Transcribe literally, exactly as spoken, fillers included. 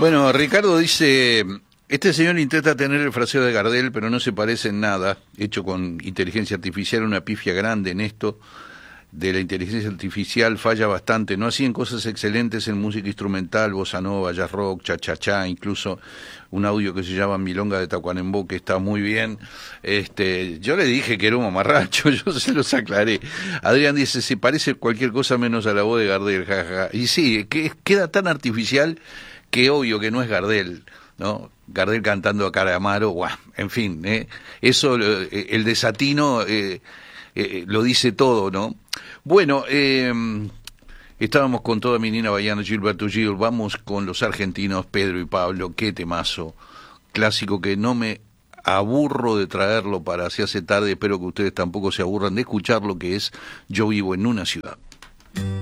Bueno, Ricardo dice, este señor intenta tener el fraseo de Gardel, pero no se parece en nada, hecho con inteligencia artificial, una pifia grande en esto de la inteligencia artificial, falla bastante, no hacían cosas excelentes en música instrumental, bossa nova, jazz rock, cha-cha-cha, incluso un audio que se llama Milonga de Tacuarembó, que está muy bien. Este, yo le dije que era un mamarracho, yo se los aclaré. Adrián dice, se parece cualquier cosa menos a la voz de Gardel, jajaja. Y sí, que queda tan artificial que obvio que no es Gardel, ¿no? Gardel cantando a Calamaro, guau, en fin, ¿eh? Eso, eh, el desatino eh, eh, lo dice todo, ¿no? Bueno, eh, estábamos con toda mi nina Baiana, Gilberto Gil, vamos con los argentinos, Pedro y Pablo, qué temazo, clásico que no me aburro de traerlo para si hace tarde, espero que ustedes tampoco se aburran de escuchar lo que es Yo vivo en una ciudad.